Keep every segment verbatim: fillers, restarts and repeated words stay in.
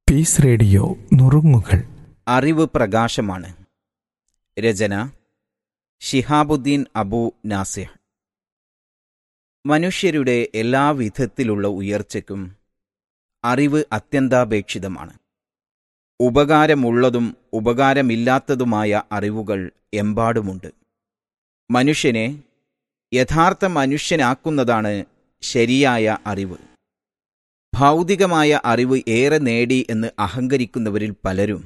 Piece radio നുറുങ്ങുകൾ. അറിവ് പ്രകാശമാണ്. രചന ശിഹാബുദ്ദീൻ അബു നാസിഹ്. മനുഷ്യരുടെ എല്ലാ വിധത്തിലുള്ള ഉയർച്ചയ്ക്കും അറിവ് അത്യന്താപേക്ഷിതമാണ്. ഉപകാരമുള്ളതും ഉപകാരമില്ലാത്തതുമായ അറിവുകൾ എമ്പാടുമുണ്ട്. മനുഷ്യനെ യഥാർത്ഥ മനുഷ്യനാക്കുന്നതാണ് ശരിയായ അറിവ്. ഭൗതികമായ അറിവ് ഏറെ നേടി എന്ന് അഹങ്കരിക്കുന്നവരിൽ പലരും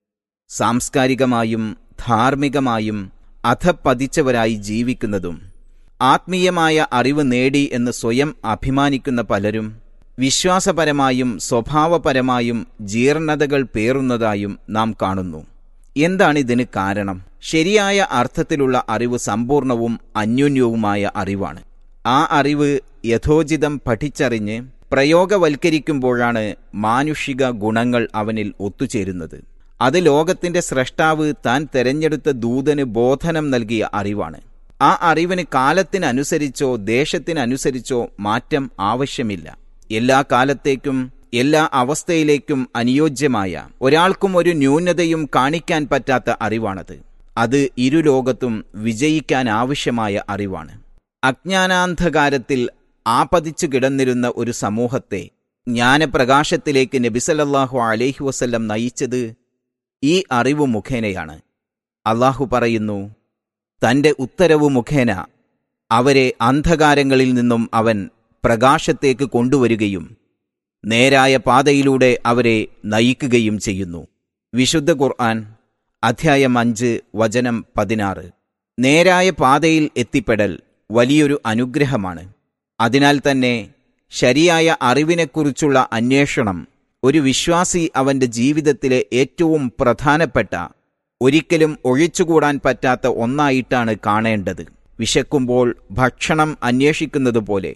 സാംസ്കാരികമായും ധാർമ്മികമായും അധപ്പതിച്ചവരായി ജീവിക്കുന്നതും, ആത്മീയമായ അറിവ് നേടി എന്ന് സ്വയം അഭിമാനിക്കുന്ന പലരും വിശ്വാസപരമായും സ്വഭാവപരമായും ജീർണതകൾ പേറുന്നതായും നാം കാണുന്നു. എന്താണിതിന് കാരണം? ശരിയായ അർത്ഥത്തിലുള്ള അറിവ് സമ്പൂർണവും അന്യോന്യവുമായ അറിവാണ്. ആ അറിവ് യഥോചിതം പഠിച്ചറിഞ്ഞ് പ്രയോഗവൽക്കരിക്കുമ്പോഴാണ് മാനുഷിക ഗുണങ്ങൾ അവനിൽ ഒത്തുചേരുന്നത്. അത് ലോകത്തിന്റെ സ്രഷ്ടാവ് താൻ തെരഞ്ഞെടുത്ത ദൂതന് ബോധനം നൽകിയ അറിവാണ്. ആ അറിവിന് കാലത്തിനനുസരിച്ചോ ദേശത്തിനനുസരിച്ചോ മാറ്റം ആവശ്യമില്ല. എല്ലാ കാലത്തേക്കും എല്ലാ അവസ്ഥയിലേക്കും അനുയോജ്യമായ, ഒരാൾക്കും ഒരു ന്യൂനതയും കാണിക്കാൻ പറ്റാത്ത അറിവാണത്. അത് ഇരുലോകത്തും വിജയിക്കാൻ ആവശ്യമായ അറിവാണ്. അജ്ഞാനാന്ധകാരത്തിൽ ആപതിച്ചു കിടന്നിരുന്ന ഒരു സമൂഹത്തെ ജ്ഞാനപ്രകാശത്തിലേക്ക് നബി സല്ലല്ലാഹു അലൈഹി വസല്ലം നയിച്ചത് ഈ അറിവ് മുഖേനയാണ്. അല്ലാഹു പറയുന്നു, തന്റെ ഉത്തരവ് മുഖേന അവരെ അന്ധകാരങ്ങളിൽ നിന്നും അവൻ പ്രകാശത്തേക്ക് കൊണ്ടുവരികയും നേരായ പാതയിലൂടെ അവരെ നയിക്കുകയും ചെയ്യുന്നു. വിശുദ്ധ ഖുർആൻ അധ്യായം അഞ്ച് വചനം പതിനാറ്. നേരായ പാതയിൽ എത്തിപ്പെടൽ വലിയൊരു അനുഗ്രഹമാണ്. അതിനാൽ തന്നെ ശരിയായ അറിവിനെക്കുറിച്ചുള്ള അന്വേഷണം ഒരു വിശ്വാസി അവന്റെ ജീവിതത്തിലെ ഏറ്റവും പ്രധാനപ്പെട്ട, ഒരിക്കലും ഒഴിച്ചുകൂടാൻ പറ്റാത്ത ഒന്നായിട്ടാണ് കാണേണ്ടത്. വിശക്കുമ്പോൾ ഭക്ഷണം അന്വേഷിക്കുന്നത് പോലെ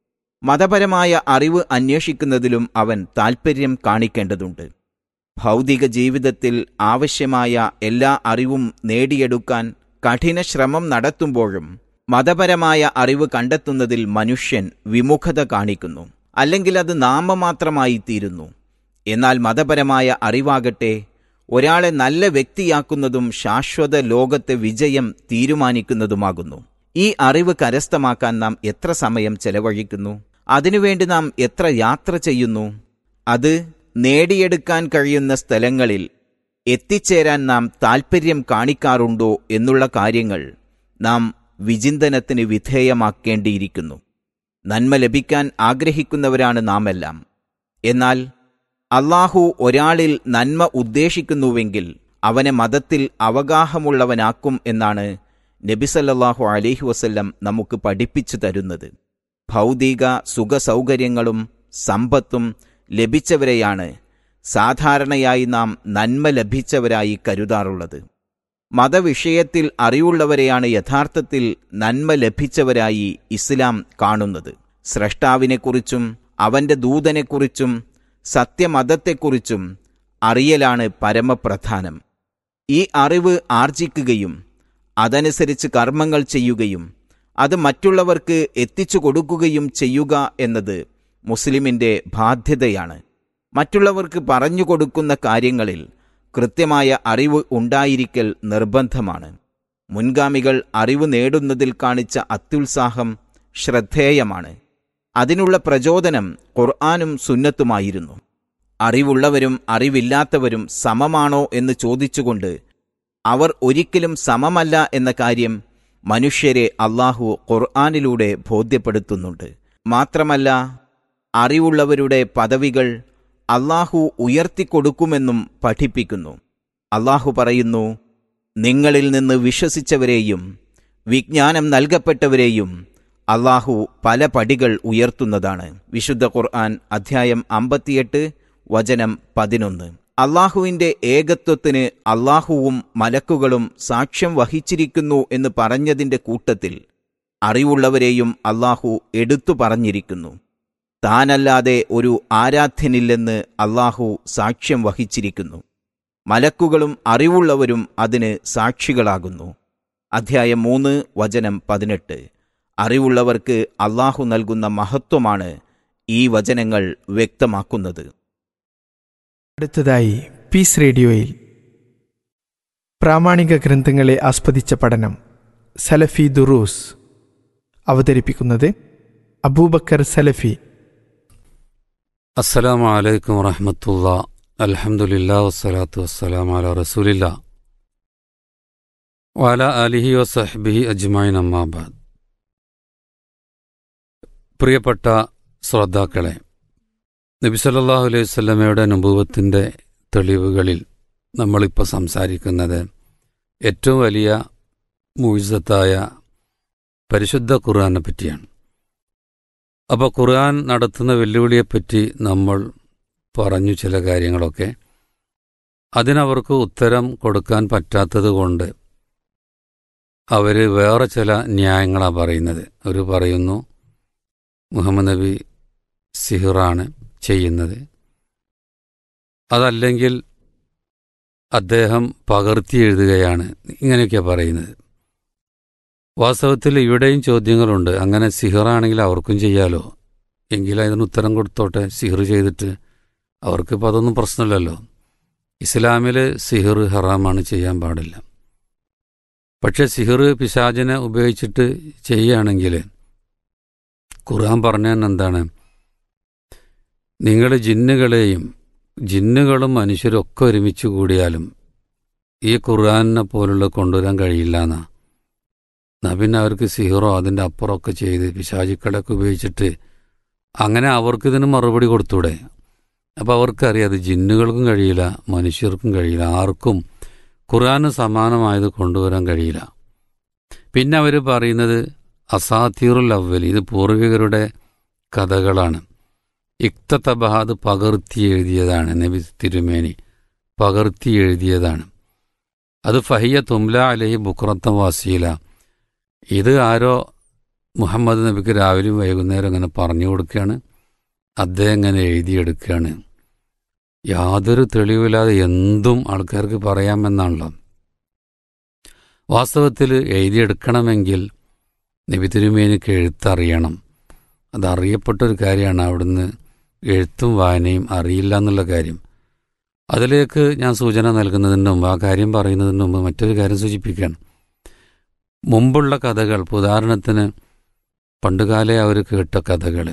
മതപരമായ അറിവ് അന്വേഷിക്കുന്നതിലും അവൻ താൽപ്പര്യം കാണിക്കേണ്ടതുണ്ട്. ഭൗതിക ജീവിതത്തിൽ ആവശ്യമായ എല്ലാ അറിവും നേടിയെടുക്കാൻ കഠിന ശ്രമം നടത്തുമ്പോഴും മതപരമായ അറിവ് കണ്ടെത്തുന്നതിൽ മനുഷ്യൻ വിമുഖത കാണിക്കുന്നു, അല്ലെങ്കിൽ അത് നാമമാത്രമായി തീരുന്നു. എന്നാൽ മതപരമായ അറിവാകട്ടെ ഒരാളെ നല്ല വ്യക്തിയാക്കുന്നതും ശാശ്വത ലോകത്തെ വിജയം തീരുമാനിക്കുന്നതുമാകുന്നു. ഈ അറിവ് കരസ്ഥമാക്കാൻ നാം എത്ര സമയം ചെലവഴിക്കുന്നു? അതിനുവേണ്ടി നാം എത്ര യാത്ര ചെയ്യുന്നു? അത് നേടിയെടുക്കാൻ കഴിയുന്ന സ്ഥലങ്ങളിൽ എത്തിച്ചേരാൻ നാം താൽപ്പര്യം കാണിക്കാറുണ്ടോ എന്നുള്ള കാര്യങ്ങൾ നാം വിചിന്തനത്തിന് വിധേയമാക്കേണ്ടിയിരിക്കുന്നു. നന്മ ലഭിക്കാൻ ആഗ്രഹിക്കുന്നവരാണ് നാമെല്ലാം. എന്നാൽ അല്ലാഹു ഒരാളിൽ നന്മ ഉദ്ദേശിക്കുന്നുവെങ്കിൽ അവനെ മതത്തിൽ അവഗാഹമുള്ളവനാക്കും എന്നാണ് നബി സല്ലല്ലാഹു അലൈഹി വസല്ലം നമുക്ക് പഠിപ്പിച്ചു തരുന്നത്. ഭൗതിക സുഖസൗകര്യങ്ങളും സമ്പത്തും ലഭിച്ചവരെയാണ് സാധാരണയായി നാം നന്മ ലഭിച്ചവരായി കരുതാറുള്ളത്. മതവിഷയത്തിൽ അറിവുള്ളവരെയാണ് യഥാർത്ഥത്തിൽ നന്മ ലഭിച്ചവരായി ഇസ്ലാം കാണുന്നത്. സ്രഷ്ടാവിനെക്കുറിച്ചും അവന്റെ ദൂതനെക്കുറിച്ചും സത്യമതത്തെക്കുറിച്ചും അറിയലാണ് പരമപ്രധാനം. ഈ അറിവ് ആർജിക്കുകയും അതനുസരിച്ച് കർമ്മങ്ങൾ ചെയ്യുകയും അത് മറ്റുള്ളവർക്ക് എത്തിച്ചു കൊടുക്കുകയും ചെയ്യുക എന്നത് മുസ്ലിമിന്റെ ബാധ്യതയാണ്. മറ്റുള്ളവർക്ക് പറഞ്ഞുകൊടുക്കുന്ന കാര്യങ്ങളിൽ കൃത്യമായ അറിവ് ഉണ്ടായിരിക്കൽ നിർബന്ധമാണ്. മുൻഗാമികൾ അറിവ് നേടുന്നതിൽ കാണിച്ച അത്യുത്സാഹം ശ്രദ്ധേയമാണ്. അതിനുള്ള പ്രചോദനം ഖുർആനും സുന്നത്തുമായിരുന്നു. അറിവുള്ളവരും അറിവില്ലാത്തവരും സമമാണോ എന്ന് ചോദിച്ചുകൊണ്ട് അവർ ഒരിക്കലും സമമല്ല എന്ന കാര്യം മനുഷ്യരെ അല്ലാഹു ഖുർആനിലൂടെ ബോധ്യപ്പെടുത്തുന്നുണ്ട്. മാത്രമല്ല, അറിവുള്ളവരുടെ പദവികൾ അല്ലാഹു ഉയർത്തിക്കൊടുക്കുമെന്നും പഠിപ്പിക്കുന്നു. അല്ലാഹു പറയുന്നു, നിങ്ങളിൽ നിന്ന് വിശ്വസിച്ചവരെയും വിജ്ഞാനം നൽകപ്പെട്ടവരെയും അല്ലാഹു പല പടികൾ ഉയർത്തുന്നതാണ്. വിശുദ്ധ ഖുർആൻ അധ്യായം അമ്പത്തിയെട്ട് വചനം പതിനൊന്ന്. അല്ലാഹുവിന്റെ ഏകത്വത്തിന് അല്ലാഹുവും മലക്കുകളും സാക്ഷ്യം വഹിച്ചിരിക്കുന്നു എന്ന് പറഞ്ഞതിന്റെ കൂട്ടത്തിൽ അറിവുള്ളവരെയും അല്ലാഹു എടുത്തു പറഞ്ഞിരിക്കുന്നു. താനല്ലാതെ ഒരു ആരാധ്യനില്ലെന്ന് അല്ലാഹു സാക്ഷ്യം വഹിച്ചിരിക്കുന്നു. മലക്കുകളും അറിവുള്ളവരും അതിന് സാക്ഷികളാകുന്നു. അധ്യായം മൂന്ന് വചനം പതിനെട്ട്. അറിവുള്ളവർക്ക് അല്ലാഹു നൽകുന്ന മഹത്വമാണ് ഈ വചനങ്ങൾ വ്യക്തമാക്കുന്നത്. അടുത്തതായി പീസ് റേഡിയോയിൽ പ്രാമാണിക ഗ്രന്ഥങ്ങളെ ആസ്പദിച്ച പഠനം സലഫി ദുറൂസ് അവതരിപ്പിക്കുന്നത് അബൂബക്കർ സലഫി. അസ്സലാമു അലൈക്കും വറഹ്മത്തുള്ളാഹി. അൽഹംദുലില്ലാഹി വസ്സലാത്തു വസ്സലാമു അലാ റസൂലില്ലാഹ് വഅലാ ആലിഹി വസഹ്ബിഹി അജ്മഈൻ, അമ്മാ ബഅദ്. പ്രിയപ്പെട്ട ശ്രോതാക്കളെ, നബി സല്ലല്ലാഹു അലൈഹി വസല്ലമയുടെ നബുവത്തിൻ്റെ തെളിവുകളിൽ നമ്മളിപ്പോൾ സംസാരിക്കുന്നത് ഏറ്റവും വലിയ മുഅ്ജിസത്തായ പരിശുദ്ധ ഖുർആനെ പറ്റിയാണ്. അപ്പോൾ ഖുർആൻ നടത്തുന്ന വെല്ലുവിളിയെപ്പറ്റി നമ്മൾ പറഞ്ഞു ചില കാര്യങ്ങളൊക്കെ. അതിനവർക്ക് ഉത്തരം കൊടുക്കാൻ പറ്റാത്തത് കൊണ്ട് അവർ വേറെ ചില ന്യായങ്ങളാണ് പറയുന്നത്. അവർ പറയുന്നു മുഹമ്മദ് നബി സിഹറാണ് ചെയ്യുന്നത്, അതല്ലെങ്കിൽ അദ്ദേഹം പകർത്തി എഴുതുകയാണ്, ഇങ്ങനെയൊക്കെയാണ് പറയുന്നത്. വാസ്തവത്തിൽ ഇവിടെയും ചോദ്യങ്ങളുണ്ട്. അങ്ങനെ സിഹറാണെങ്കിൽ അവർക്കും ചെയ്യാലോ, എങ്കിൽ അതിന് ഉത്തരം കൊടുത്തോട്ടെ. സിഹർ ചെയ്തിട്ട് അവർക്കിപ്പോൾ അതൊന്നും പ്രശ്നമില്ലല്ലോ. ഇസ്ലാമിൽ സിഹർ ഹറാമാണ്, ചെയ്യാൻ പാടില്ല. പക്ഷേ സിഹർ പിശാചിനെ ഉപയോഗിച്ചിട്ട് ചെയ്യുകയാണെങ്കിൽ ഖുർആൻ പറഞ്ഞാൽ എന്താണ്? നിങ്ങൾ ജിന്നുകളെയും ജിന്നുകളും മനുഷ്യരും ഒക്കെ ഒരുമിച്ച് കൂടിയാലും ഈ ഖുർആനെ പോലുള്ള കൊണ്ടുവരാൻ കഴിയില്ല എന്നാ. എന്നാ പിന്നെ അവർക്ക് സിഹറോ അതിൻ്റെ അപ്പുറമൊക്കെ ചെയ്ത് പിശാചുക്കളൊക്കെ ഉപയോഗിച്ചിട്ട് അങ്ങനെ അവർക്കിതിന് മറുപടി കൊടുത്തൂടെ? അപ്പോൾ അവർക്കറിയാം അത് ജിന്നുകൾക്കും കഴിയില്ല, മനുഷ്യർക്കും കഴിയില്ല, ആർക്കും ഖുർആന് സമാനമായത് കൊണ്ടുവരാൻ കഴിയില്ല. പിന്നെ അവർ പറയുന്നത് അസാത്തീറുൽ അവ്വൽ, ഇത് പൂർവികരുടെ കഥകളാണ്. ഇക്തതബഹ് പകർത്തി എഴുതിയതാണ്, നബി തിരുമേനി പകർത്തി എഴുതിയതാണ്. അത് ഫഹിയ തുംല അലൈഹി ബുക്രത്ത വാസീല, ഇത് ആരോ മുഹമ്മദ് നബിക്ക് രാവിലെയും വൈകുന്നേരം അങ്ങനെ പറഞ്ഞു കൊടുക്കുകയാണ്, അദ്ദേഹം ഇങ്ങനെ എഴുതിയെടുക്കുകയാണ്. യാതൊരു തെളിവില്ലാതെ എന്തും ആൾക്കാർക്ക് പറയാമെന്നാണല്ലോ. വാസ്തവത്തിൽ എഴുതിയെടുക്കണമെങ്കിൽ നബി തിരുമേനിക്ക് എഴുത്തറിയണം. അതറിയപ്പെട്ടൊരു കാര്യമാണ്. അവിടുന്ന് എഴുത്തും വായനയും അറിയില്ല എന്നുള്ള കാര്യം. അതിലേക്ക് ഞാൻ സൂചന നൽകുന്നതിന് മുമ്പ്, ആ കാര്യം പറയുന്നതിന് മുമ്പ് മറ്റൊരു കാര്യം സൂചിപ്പിക്കുകയാണ്. മുമ്പുള്ള കഥകൾ, ഉദാഹരണത്തിന് പണ്ടുകാലേ അവർ കേട്ട കഥകൾ,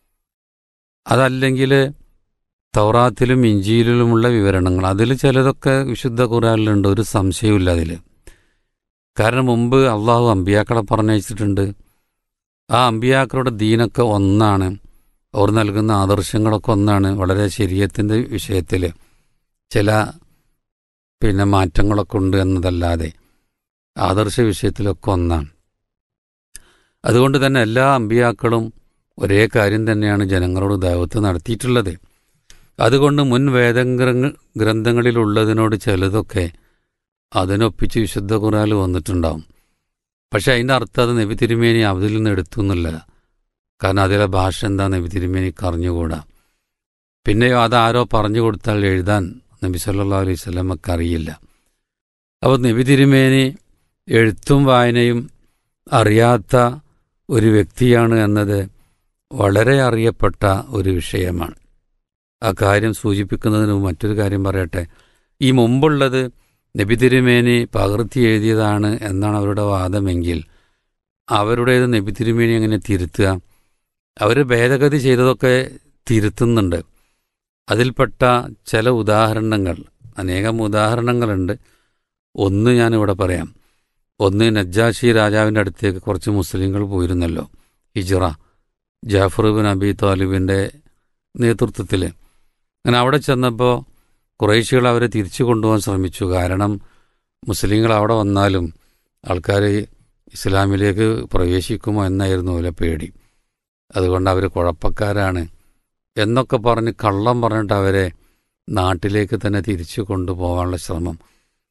അതല്ലെങ്കിൽ തൗറാത്തിലും ഇഞ്ചീലിലുമുള്ള വിവരണങ്ങൾ, അതിൽ ചിലതൊക്കെ വിശുദ്ധ ഖുർആനിലുണ്ട്, ഒരു സംശയമില്ല അതിൽ. കാരണം മുമ്പ് അള്ളാഹു അമ്പിയാക്കളെ പറഞ്ഞയച്ചിട്ടുണ്ട്. ആ അമ്പിയാക്കളുടെ ദീനൊക്കെ ഒന്നാണ്, അവർ നൽകുന്ന ആദർശങ്ങളൊക്കെ ഒന്നാണ്. വളരെ ശരീഅത്തിൻ്റെ വിഷയത്തിൽ ചില പിന്നെ മാറ്റങ്ങളൊക്കെ ഉണ്ട് എന്നതല്ലാതെ ആദർശ വിഷയത്തിലൊക്കെ ഒന്നാണ്. അതുകൊണ്ട് തന്നെ എല്ലാ അമ്പിയാക്കളും ഒരേ കാര്യം തന്നെയാണ് ജനങ്ങളോട് ദഅവത്ത് നടത്തിയിട്ടുള്ളത്. അതുകൊണ്ട് മുൻ വേദ ഗ്രന്ഥങ്ങളിലുള്ളതിനോട് ചിലതൊക്കെ അതിനൊപ്പിച്ച് വിശുദ്ധ ഖുർആനിൽ വന്നിട്ടുണ്ടാവും. പക്ഷെ അതിൻ്റെ അർത്ഥം അത് നബി തിരുമേനി അതിൽ നിന്ന് എടുത്തു എന്നല്ല. കാരണം അതിലെ ഭാഷ എന്താ നബി തിരുമേനിക്ക് അറിഞ്ഞുകൂടാ. പിന്നെയോ അതാരോ പറഞ്ഞു കൊടുത്താൽ എഴുതാൻ നബി സല്ലല്ലാഹു അലൈഹി വസല്ലമക്ക് അറിയില്ല. അപ്പോൾ നബി തിരുമേനി എഴുത്തും വായനയും അറിയാത്ത ഒരു വ്യക്തിയാണ് എന്നത് വളരെ അറിയപ്പെട്ട ഒരു വിഷയമാണ്. ആ കാര്യം സൂചിപ്പിക്കുന്നതിന് മറ്റൊരു കാര്യം പറയട്ടെ. ഈ മുമ്പുള്ളത് നബി തിരുമേനി പകർത്തി എഴുതിയതാണ് എന്നാണ് അവരുടെ വാദമെങ്കിൽ അവരുടേത് നബി തിരുമേനി എങ്ങനെ തിരുത്തുക? അവർ ഭേദഗതി ചെയ്തതൊക്കെ തിരുത്തുന്നുണ്ട്. അതിൽപ്പെട്ട ചില ഉദാഹരണങ്ങൾ, അനേകം ഉദാഹരണങ്ങളുണ്ട്. ഒന്ന് ഞാനിവിടെ പറയാം. ഒന്ന്, നജ്ജാശി രാജാവിൻ്റെ അടുത്തേക്ക് കുറച്ച് മുസ്ലിങ്ങൾ പോയിരുന്നല്ലോ, ഹിജ്റ, ജാഫർ ബിൻ അബി താലിബിൻ്റെ നേതൃത്വത്തിൽ. അങ്ങനെ അവിടെ ചെന്നപ്പോൾ ഖുറൈശികൾ അവരെ തിരിച്ചു കൊണ്ടുപോകാൻ ശ്രമിച്ചു. കാരണം മുസ്ലിങ്ങൾ അവിടെ വന്നാലും ആൾക്കാർ ഇസ്ലാമിലേക്ക് പ്രവേശിക്കുമോ എന്നായിരുന്നു അവരെ പേടി. അതുകൊണ്ട് അവർ കുഴപ്പക്കാരാണ് എന്നൊക്കെ പറഞ്ഞ് കള്ളം പറഞ്ഞിട്ട് അവരെ നാട്ടിലേക്ക് തന്നെ തിരിച്ചു കൊണ്ടുപോകാനുള്ള ശ്രമം